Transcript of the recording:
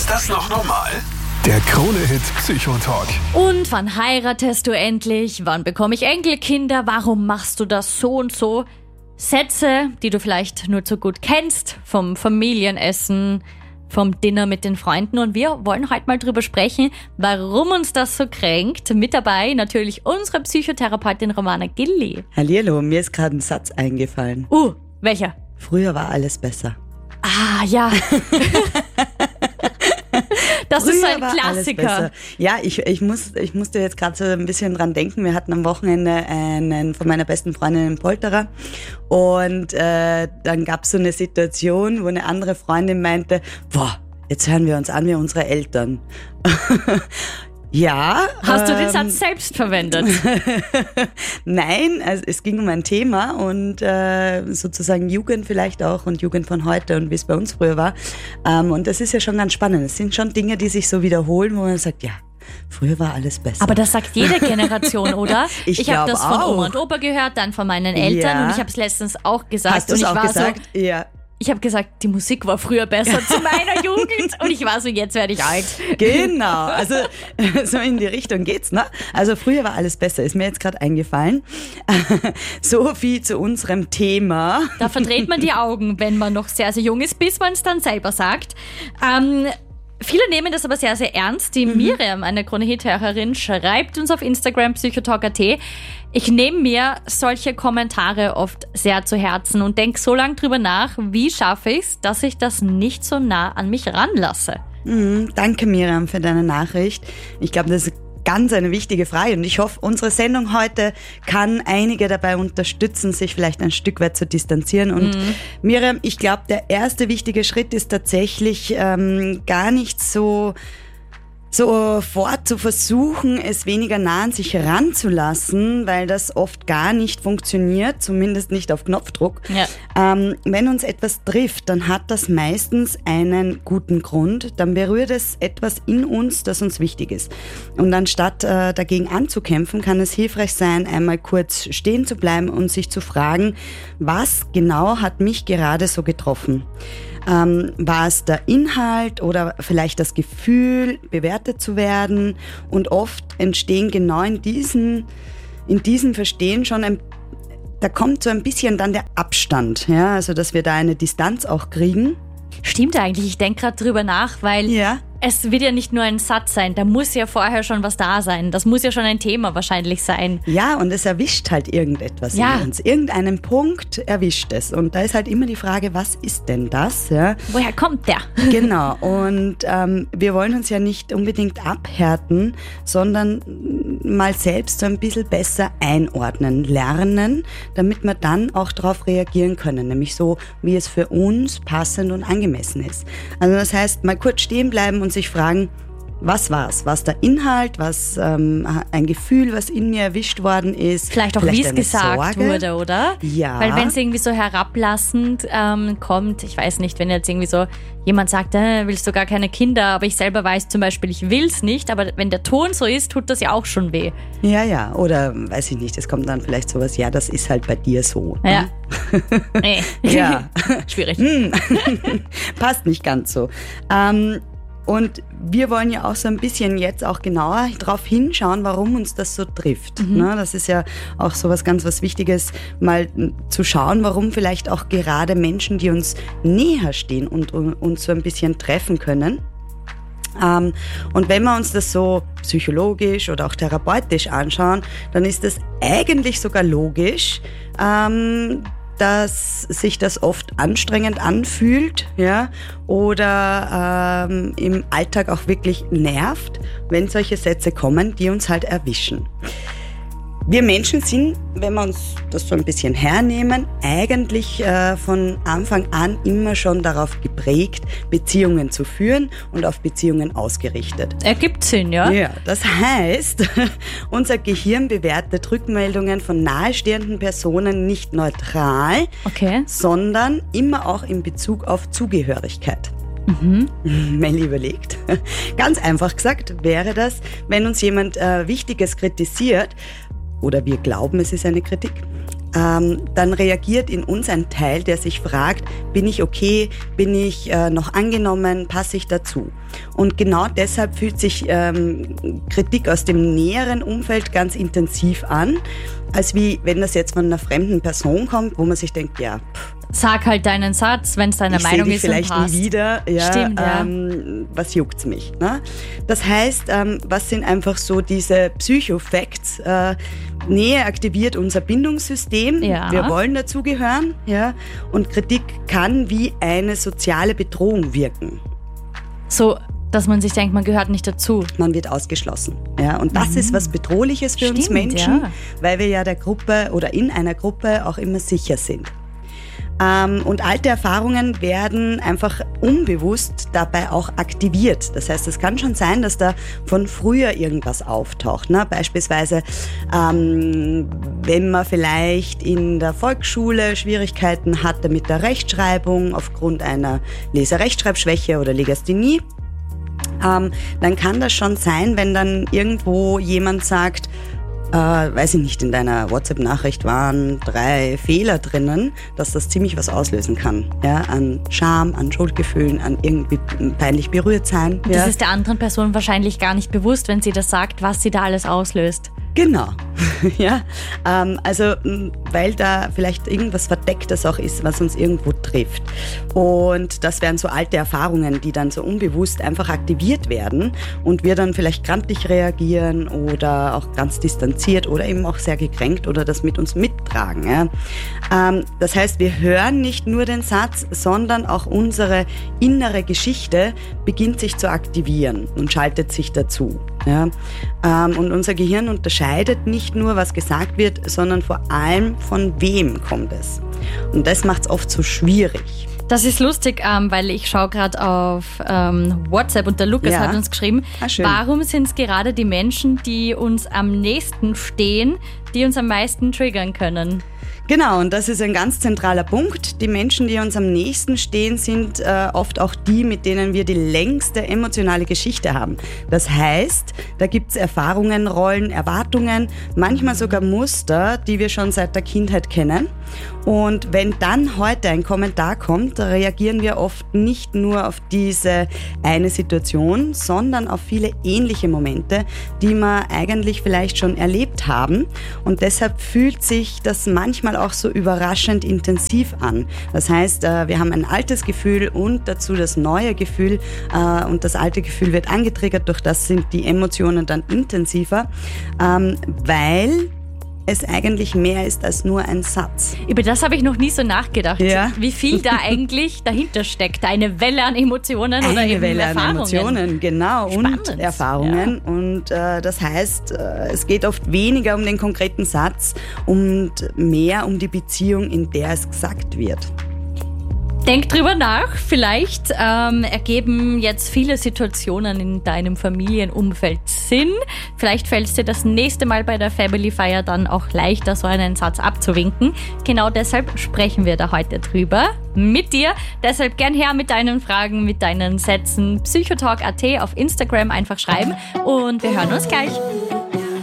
Ist das noch normal? Der Krone-Hit Psychotalk. Und wann heiratest du endlich? Wann bekomme ich Enkelkinder? Warum machst du das so und so? Sätze, die du vielleicht nur zu gut kennst, vom Familienessen, vom Dinner mit den Freunden. Und wir wollen heute mal drüber sprechen, warum uns das so kränkt. Mit dabei natürlich unsere Psychotherapeutin Romana Gilli. Hallihallo, mir ist gerade ein Satz eingefallen. Welcher? Früher war alles besser. Ah, ja. Das ist so ein Klassiker. Ja, ich musste jetzt gerade so ein bisschen dran denken. Wir hatten am Wochenende einen von meiner besten Freundin einen Polterer und dann gab es so eine Situation, wo eine andere Freundin meinte, boah, jetzt hören wir uns an wie unsere Eltern. Ja. Hast du den Satz selbst verwendet? Nein, also es ging um ein Thema und sozusagen Jugend vielleicht auch und Jugend von heute und wie es bei uns früher war. Und das ist ja schon ganz spannend. Es sind schon Dinge, die sich so wiederholen, wo man sagt, ja, früher war alles besser. Aber das sagt jede Generation, oder? Ich habe das von auch. Oma und Opa gehört, dann von meinen Eltern und ich habe es letztens auch gesagt. Hast du es auch gesagt? So, ja. Ich habe gesagt, die Musik war früher besser zu meiner Jugend und ich war so, jetzt werde ich alt. Genau, also so in die Richtung geht's, ne? Also früher war alles besser, ist mir jetzt gerade eingefallen. So viel zu unserem Thema. Da verdreht man die Augen, wenn man noch sehr, sehr jung ist, bis man es dann selber sagt. Viele nehmen das aber sehr, sehr ernst. Die Miriam, eine Krone-Hit-Hörerin, schreibt uns auf Instagram psychotalk.at. Ich nehme mir solche Kommentare oft sehr zu Herzen und denke so lange drüber nach, wie schaffe ich es, dass ich das nicht so nah an mich ranlasse. Danke Miriam für deine Nachricht. Ich glaube, das ist ganz eine wichtige Frage und ich hoffe, unsere Sendung heute kann einige dabei unterstützen, sich vielleicht ein Stück weit zu distanzieren. Und Miriam, ich glaube, der erste wichtige Schritt ist tatsächlich gar nicht sofort zu versuchen, es weniger nah an sich ranzulassen, weil das oft gar nicht funktioniert, zumindest nicht auf Knopfdruck. Ja. Wenn uns etwas trifft, dann hat das meistens einen guten Grund, dann berührt es etwas in uns, das uns wichtig ist. Und anstatt dagegen anzukämpfen, kann es hilfreich sein, einmal kurz stehen zu bleiben und sich zu fragen, was genau hat mich gerade so getroffen? War es der Inhalt oder vielleicht das Gefühl, bewertet zu werden? Und oft entstehen genau in diesem Verstehen schon da kommt so ein bisschen dann der Abstand, ja, also dass wir da eine Distanz auch kriegen. Stimmt eigentlich, ich denke gerade drüber nach, weil es wird ja nicht nur ein Satz sein, da muss ja vorher schon was da sein. Das muss ja schon ein Thema wahrscheinlich sein. Ja, und es erwischt halt irgendetwas in uns. Irgendeinen Punkt erwischt es. Und da ist halt immer die Frage, was ist denn das? Ja? Woher kommt der? Genau, und wir wollen uns ja nicht unbedingt abhärten, sondern mal selbst so ein bisschen besser einordnen, lernen, damit wir dann auch darauf reagieren können, nämlich so, wie es für uns passend und angemessen ist. Also das heißt, mal kurz stehen bleiben und sich fragen, was war's? Was der Inhalt? Was ein Gefühl, was in mir erwischt worden ist? Vielleicht auch, wie es gesagt wurde, oder? Ja. Weil wenn es irgendwie so herablassend kommt, ich weiß nicht, wenn jetzt irgendwie so jemand sagt, willst du gar keine Kinder, aber ich selber weiß zum Beispiel, ich will's nicht, aber wenn der Ton so ist, tut das ja auch schon weh. Ja, oder weiß ich nicht, es kommt dann vielleicht sowas, ja, das ist halt bei dir so. Ja. Nee. Ja. Schwierig. Passt nicht ganz so. Und wir wollen ja auch so ein bisschen jetzt auch genauer drauf hinschauen, warum uns das so trifft. Ne? Das ist ja auch so was ganz was Wichtiges, mal zu schauen, warum vielleicht auch gerade Menschen, die uns näher stehen und uns so ein bisschen treffen können. Und wenn wir uns das so psychologisch oder auch therapeutisch anschauen, dann ist das eigentlich sogar logisch, dass sich das oft anstrengend anfühlt, ja, oder im Alltag auch wirklich nervt, wenn solche Sätze kommen, die uns halt erwischen. Wir Menschen sind, wenn wir uns das so ein bisschen hernehmen, eigentlich von Anfang an immer schon darauf geprägt, Beziehungen zu führen und auf Beziehungen ausgerichtet. Ergibt Sinn, ja? Ja, das heißt, unser Gehirn bewertet Rückmeldungen von nahestehenden Personen nicht neutral, sondern immer auch in Bezug auf Zugehörigkeit. Melli überlegt. Ganz einfach gesagt wäre das, wenn uns jemand Wichtiges kritisiert, oder wir glauben, es ist eine Kritik, dann reagiert in uns ein Teil, der sich fragt, bin ich okay, bin ich noch angenommen, passe ich dazu? Und genau deshalb fühlt sich Kritik aus dem näheren Umfeld ganz intensiv an, als wie wenn das jetzt von einer fremden Person kommt, wo man sich denkt, ja, sag halt deinen Satz, wenn es deine Meinung ist und vielleicht passt. Nie wieder. Ja, Stimmt, ja. Was juckt's mich? Ne? Das heißt, was sind einfach so diese Psycho-Facts? Nähe aktiviert unser Bindungssystem. Ja. Wir wollen dazugehören. Ja? Und Kritik kann wie eine soziale Bedrohung wirken. So, dass man sich denkt, man gehört nicht dazu. Man wird ausgeschlossen. Ja? Und das ist was Bedrohliches für uns Menschen, weil wir ja der Gruppe oder in einer Gruppe auch immer sicher sind. Und alte Erfahrungen werden einfach unbewusst dabei auch aktiviert. Das heißt, es kann schon sein, dass da von früher irgendwas auftaucht. Ne? Beispielsweise, wenn man vielleicht in der Volksschule Schwierigkeiten hatte mit der Rechtschreibung aufgrund einer Leser-Rechtschreibschwäche oder Legasthenie, dann kann das schon sein, wenn dann irgendwo jemand sagt, weiß ich nicht, in deiner WhatsApp-Nachricht waren 3 Fehler drinnen, dass das ziemlich was auslösen kann. Ja, an Scham, an Schuldgefühlen, an irgendwie peinlich berührt sein. Das ist der anderen Person wahrscheinlich gar nicht bewusst, wenn sie das sagt, was sie da alles auslöst. Genau, ja, also weil da vielleicht irgendwas Verdecktes auch ist, was uns irgendwo trifft. Und das wären so alte Erfahrungen, die dann so unbewusst einfach aktiviert werden und wir dann vielleicht grantig reagieren oder auch ganz distanziert oder eben auch sehr gekränkt oder das mit uns mittragen. Ja. Das heißt, wir hören nicht nur den Satz, sondern auch unsere innere Geschichte beginnt sich zu aktivieren und schaltet sich dazu. Ja. Und unser Gehirn unterscheidet nicht nur, was gesagt wird, sondern vor allem, von wem kommt es. Und das macht es oft so schwierig. Das ist lustig, weil ich schaue gerade auf WhatsApp und der Lukas hat uns geschrieben, warum sind es gerade die Menschen, die uns am nächsten stehen, die uns am meisten triggern können? Genau, und das ist ein ganz zentraler Punkt. Die Menschen, die uns am nächsten stehen, sind oft auch die, mit denen wir die längste emotionale Geschichte haben. Das heißt, da gibt's Erfahrungen, Rollen, Erwartungen, manchmal sogar Muster, die wir schon seit der Kindheit kennen. Und wenn dann heute ein Kommentar kommt, reagieren wir oft nicht nur auf diese eine Situation, sondern auf viele ähnliche Momente, die wir eigentlich vielleicht schon erlebt haben. Und deshalb fühlt sich das manchmal auch so überraschend intensiv an. Das heißt, wir haben ein altes Gefühl und dazu das neue Gefühl und das alte Gefühl wird angetriggert, durch das sind die Emotionen dann intensiver, weil es eigentlich mehr ist als nur ein Satz. Über das habe ich noch nie so nachgedacht, ja. Wie viel da eigentlich dahinter steckt. Eine Welle an Emotionen oder eben Welle Erfahrungen. An Emotionen, genau. Spannend. Und Erfahrungen. Ja. Und das heißt, es geht oft weniger um den konkreten Satz und mehr um die Beziehung, in der es gesagt wird. Denk drüber nach, vielleicht ergeben jetzt viele Situationen in deinem Familienumfeld Sinn. Vielleicht fällt es dir das nächste Mal bei der Family Feier dann auch leichter, so einen Satz abzuwinken. Genau deshalb sprechen wir da heute drüber mit dir. Deshalb gern her mit deinen Fragen, mit deinen Sätzen. Psychotalk.at auf Instagram einfach schreiben und wir hören uns gleich.